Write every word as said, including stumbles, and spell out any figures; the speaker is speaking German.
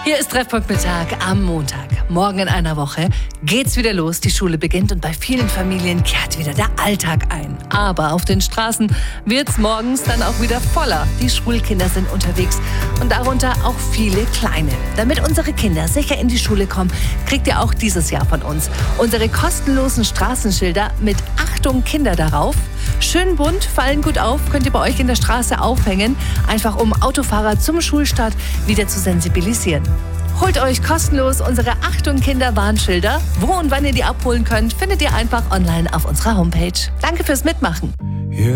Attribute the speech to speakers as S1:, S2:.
S1: Hier ist Treffpunkt Mittag am Montag. Morgen in einer Woche geht's wieder los. Die Schule beginnt und bei vielen Familien kehrt wieder der Alltag ein. Aber auf den Straßen wird's morgens dann auch wieder voller. Die Schulkinder sind unterwegs und darunter auch viele Kleine. Damit unsere Kinder sicher in die Schule kommen, kriegt ihr auch dieses Jahr von uns unsere kostenlosen Straßenschilder mit Achtung Kinder darauf. Schön bunt, fallen gut auf, könnt ihr bei euch in der Straße aufhängen, einfach um Autofahrer zum Schulstart wieder zu sensibilisieren. Holt euch kostenlos unsere Achtung Kinder Warnschilder. Wo und wann ihr die abholen könnt, findet ihr einfach online auf unserer Homepage. Danke fürs Mitmachen.